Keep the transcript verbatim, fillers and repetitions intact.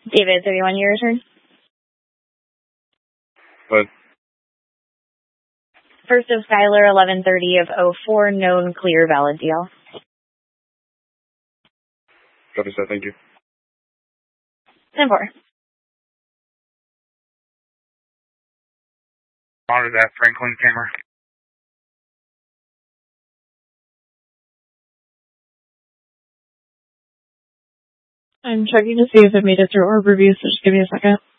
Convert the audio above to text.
David, thirty-one, your return. What? First of Skylar, eleven thirty of oh four, known, clear, valid deal. Copy, sir. Thank you. ten four. Monitor that Franklin camera. I'm checking to see if it made it through orb review, so just give me a second.